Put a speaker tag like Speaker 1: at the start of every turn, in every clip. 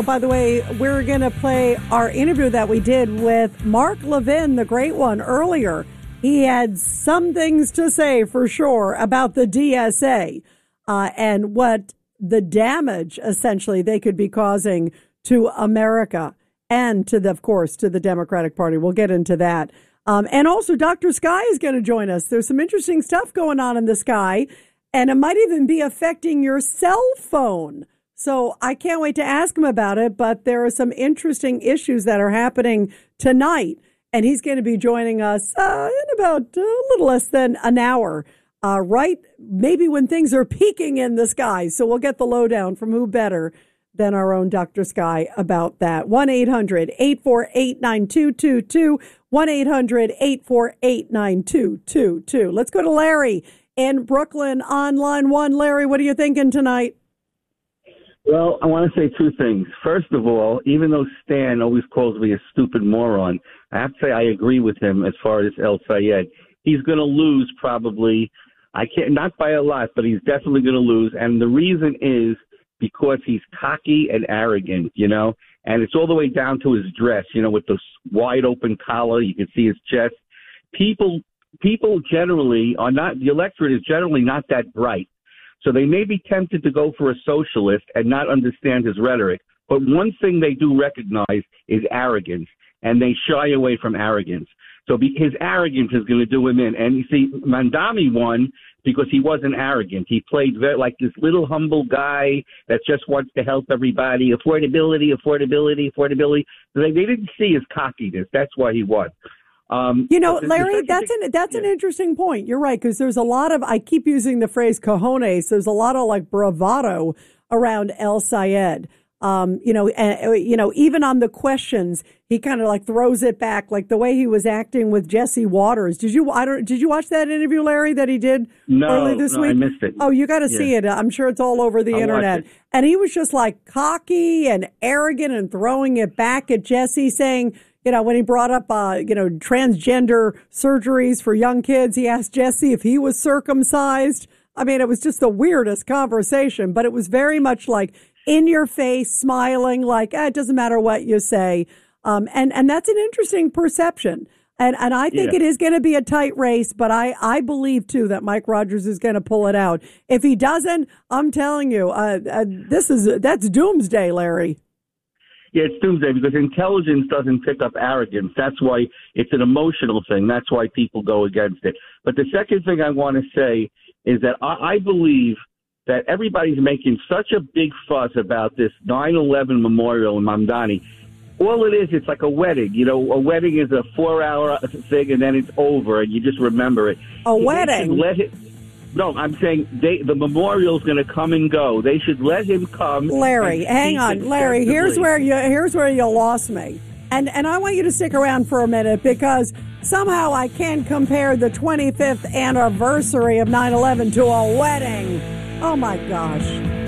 Speaker 1: By the way, we're going to play our interview that we did with Mark Levin, the great one, earlier. He had some things to say for sure about the DSA and what the damage, essentially, they could be causing to America and to of course, to the Democratic Party. We'll get into that. And also, Dr. Sky is going to join us. There's some interesting stuff going on in the sky, and it might even be affecting your cell phone. So I can't wait to ask him about it, but there are some interesting issues that are happening tonight, and he's going to be joining us in about a little less than an hour, right? Maybe when things are peaking in the sky. So we'll get the lowdown from who better than our own Dr. Sky about that. 1-800-848-9222, 1-800-848-9222. Let's go to Larry in Brooklyn on line one. Larry, what are you thinking tonight?
Speaker 2: Well, I want to say two things. First of all, even though Stan always calls me a stupid moron, I have to say I agree with him as far as El Sayed. He's going to lose probably. I can't, not by a lot, but he's definitely going to lose. And the reason is because he's cocky and arrogant, you know, and it's all the way down to his dress, you know, with the wide open collar. You can see his chest. People generally are not, the electorate is generally not that bright. So they may be tempted to go for a socialist and not understand his rhetoric. But one thing they do recognize is arrogance, and they shy away from arrogance. So his arrogance is going to do him in. And you see, Mamdani won because he wasn't arrogant. He played very, like this little humble guy that just wants to help everybody. Affordability. They didn't see his cockiness. That's why he won.
Speaker 1: You know, Larry, that's an interesting point. You're right, because there's a lot of, I keep using the phrase cojones. There's a lot of like bravado around El Sayed. Even on the questions, he kind of like throws it back, like the way he was acting with Jesse Waters. Did you watch that interview, Larry, that he did early this week?
Speaker 2: I missed it.
Speaker 1: Oh, you got to see it. I'm sure it's all over the internet. And he was just like cocky and arrogant and throwing it back at Jesse, saying, you know, when he brought up, transgender surgeries for young kids, he asked Jesse if he was circumcised. I mean, it was just the weirdest conversation, but it was very much like in your face, smiling, like, it doesn't matter what you say. And that's an interesting perception. And I think it is going to be a tight race, but I believe, too, that Mike Rogers is going to pull it out. If he doesn't, I'm telling you, that's doomsday, Larry.
Speaker 2: Yeah, it's doomsday because intelligence doesn't pick up arrogance. That's why it's an emotional thing. That's why people go against it. But the second thing I want to say is that I believe that everybody's making such a big fuss about this 9/11 memorial in Mamdani. All it is, it's like a wedding. You know, a wedding is a 4-hour thing, and then it's over, and you just remember it.
Speaker 1: A wedding?
Speaker 2: No, I'm saying the memorial's going to come and go. They should let him come.
Speaker 1: Larry, hang on. Larry, here's where you lost me. And I want you to stick around for a minute because somehow I can't compare the 25th anniversary of 9/11 to a wedding. Oh, my gosh.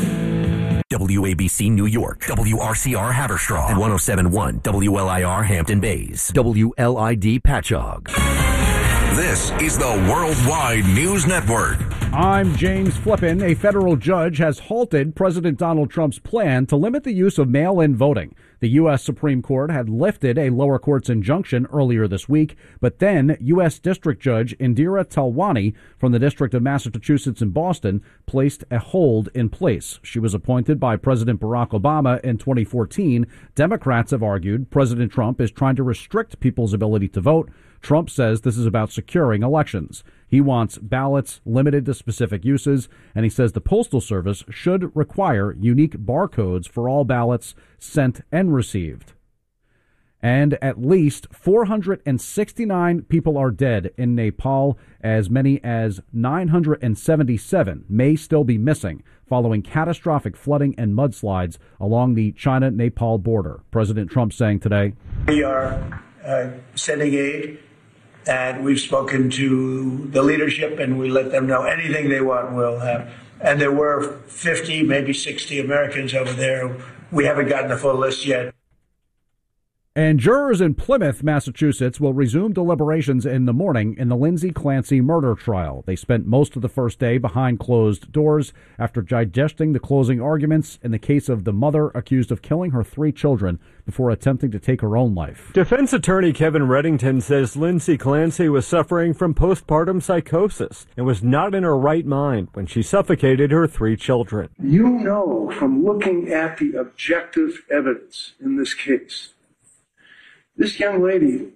Speaker 3: WABC New York, WRCR Haverstraw, and 107.1 WLIR Hampton Bays, WLID Patchogue. This is the Worldwide News Network.
Speaker 4: I'm James Flippin. A federal judge has halted President Donald Trump's plan to limit the use of mail-in voting. The U.S. Supreme Court had lifted a lower court's injunction earlier this week, but then U.S. District Judge Indira Talwani from the District of Massachusetts in Boston placed a hold in place. She was appointed by President Barack Obama in 2014. Democrats have argued President Trump is trying to restrict people's ability to vote. Trump says this is about securing elections. He wants ballots limited to specific uses, and he says the Postal Service should require unique barcodes for all ballots sent and received. And at least 469 people are dead in Nepal. As many as 977 may still be missing following catastrophic flooding and mudslides along the China-Nepal border. President Trump saying today,
Speaker 5: "We are sending aid, and we've spoken to the leadership, and we let them know anything they want we'll have." And there were 50, maybe 60 Americans over there. We haven't gotten the full list yet.
Speaker 4: And jurors in Plymouth, Massachusetts, will resume deliberations in the morning in the Lindsay Clancy murder trial. They spent most of the first day behind closed doors after digesting the closing arguments in the case of the mother accused of killing her 3 children before attempting to take her own life.
Speaker 6: Defense attorney Kevin Reddington says Lindsay Clancy was suffering from postpartum psychosis and was not in her right mind when she suffocated her 3 children.
Speaker 5: You know from looking at the objective evidence in this case, This young lady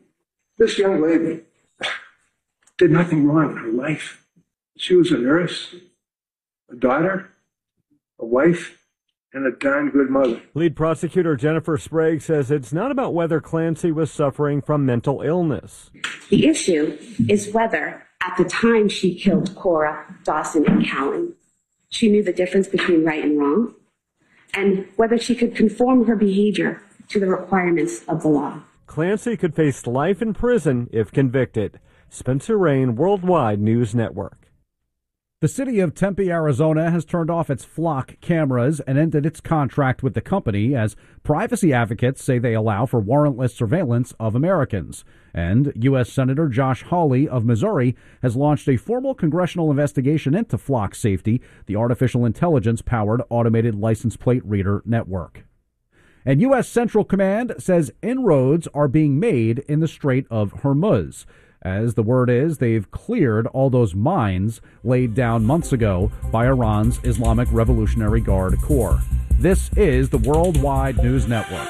Speaker 5: did nothing wrong in her life. She was a nurse, a daughter, a wife, and a darn good mother.
Speaker 6: Lead prosecutor Jennifer Sprague says it's not about whether Clancy was suffering from mental illness.
Speaker 7: The issue is whether, at the time she killed Cora, Dawson, and Callan, she knew the difference between right and wrong, and whether she could conform her behavior to the requirements of the law.
Speaker 6: Clancy could face life in prison if convicted. Spencer Rain, Worldwide News Network.
Speaker 4: The city of Tempe, Arizona has turned off its flock cameras and ended its contract with the company as privacy advocates say they allow for warrantless surveillance of Americans. And U.S. Senator Josh Hawley of Missouri has launched a formal congressional investigation into flock safety, the artificial intelligence-powered automated license plate reader network. And U.S. Central Command says inroads are being made in the Strait of Hormuz. As the word is, they've cleared all those mines laid down months ago by Iran's Islamic Revolutionary Guard Corps. This is the Worldwide News Network.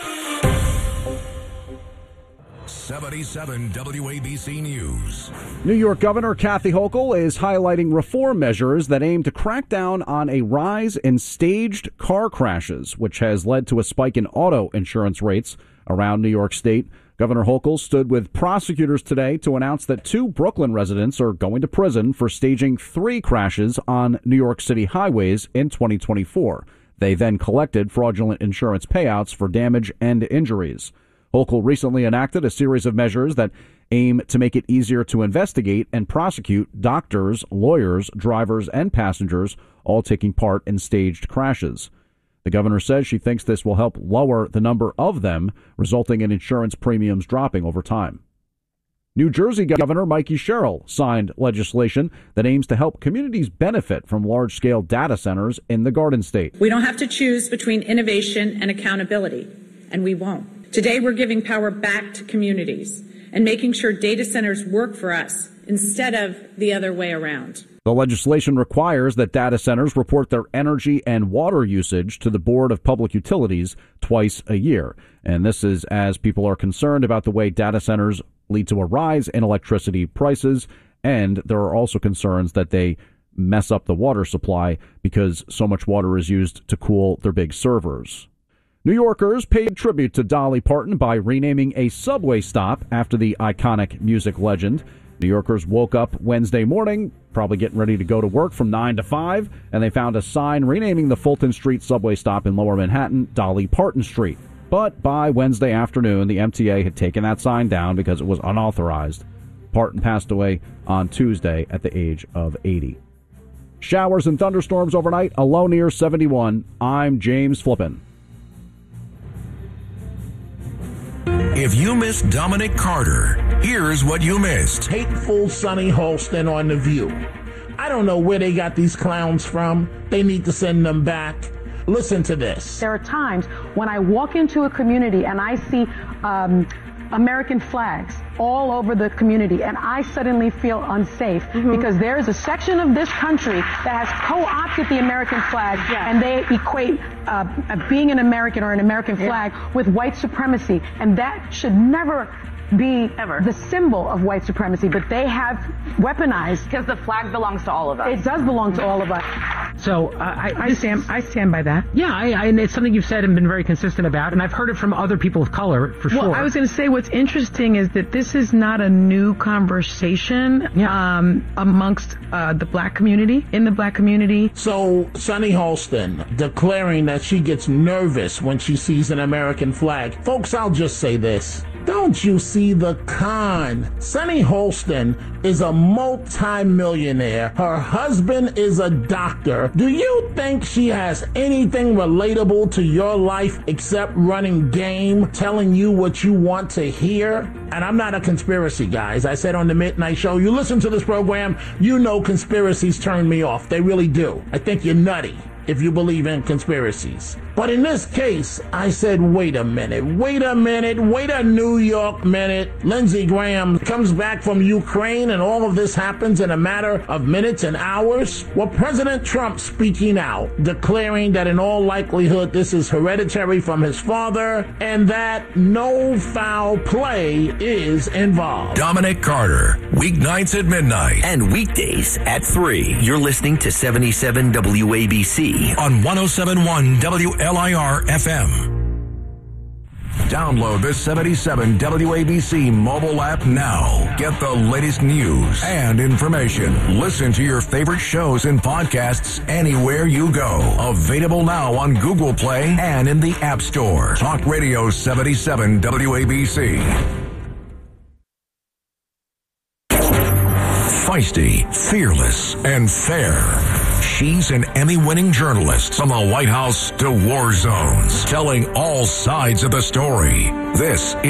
Speaker 3: 77 WABC News.
Speaker 4: New York Governor Kathy Hochul is highlighting reform measures that aim to crack down on a rise in staged car crashes, which has led to a spike in auto insurance rates around New York State. Governor Hochul stood with prosecutors today to announce that 2 Brooklyn residents are going to prison for staging 3 crashes on New York City highways in 2024. They then collected fraudulent insurance payouts for damage and injuries. Hochul recently enacted a series of measures that aim to make it easier to investigate and prosecute doctors, lawyers, drivers, and passengers all taking part in staged crashes. The governor says she thinks this will help lower the number of them, resulting in insurance premiums dropping over time. New Jersey Governor Mikey Sherrill signed legislation that aims to help communities benefit from large-scale data centers in the Garden State.
Speaker 8: We don't have to choose between innovation and accountability, and we won't. Today, we're giving power back to communities and making sure data centers work for us instead of the other way around.
Speaker 4: The legislation requires that data centers report their energy and water usage to the Board of Public Utilities twice a year. And this is as people are concerned about the way data centers lead to a rise in electricity prices. And there are also concerns that they mess up the water supply because so much water is used to cool their big servers. New Yorkers paid tribute to Dolly Parton by renaming a subway stop after the iconic music legend. New Yorkers woke up Wednesday morning, probably getting ready to go to work from 9 to 5, and they found a sign renaming the Fulton Street subway stop in Lower Manhattan Dolly Parton Street. But by Wednesday afternoon, the MTA had taken that sign down because it was unauthorized. Parton passed away on Tuesday at the age of 80. Showers and thunderstorms overnight, a low near 71. I'm James Flippin.
Speaker 3: If you missed Dominic Carter, here's what you missed.
Speaker 9: Hateful Sonny Holston on The View. I don't know where they got these clowns from. They need to send them back. Listen to this.
Speaker 10: There are times when I walk into a community and I see American flags all over the community, and I suddenly feel unsafe because there is a section of this country that has co-opted the American flag, and they equate being an American or an American flag with white supremacy, and that should never be the symbol of white supremacy, but they have weaponized.
Speaker 11: Because the flag belongs to all of us.
Speaker 10: It does belong to all of us.
Speaker 12: So I stand by that. Yeah, and it's something you've said and been very consistent about, and I've heard it from other people of color, for sure.
Speaker 11: Well, I was going to say what's interesting is that this is not a new conversation amongst the black community, in the black community.
Speaker 9: So Sonny Holston declaring that she gets nervous when she sees an American flag. Folks, I'll just say this. Don't you see see the con. Sunny Holston is a multi-millionaire. Her husband is a doctor. Do you think she has anything relatable to your life except running game, telling you what you want to hear? And I'm not a conspiracy guy. As I said on the Midnight Show, you listen to this program, you know conspiracies turn me off. They really do. I think you're nutty if you believe in conspiracies. But in this case, I said, wait a New York minute. Lindsey Graham comes back from Ukraine and all of this happens in a matter of minutes and hours. Well, President Trump speaking out, declaring that in all likelihood this is hereditary from his father and that no foul play is involved.
Speaker 3: Dominic Carter, weeknights at midnight and weekdays at 3. You're listening to 77 WABC on 107.1 WLIR FM. Download the 77 WABC mobile app now. Get the latest news and information. Listen to your favorite shows and podcasts anywhere you go. Available now on Google Play and in the App Store. Talk Radio 77 WABC. Feisty, fearless, and fair. She's an Emmy-winning journalist from the White House to war zones, telling all sides of the story. This is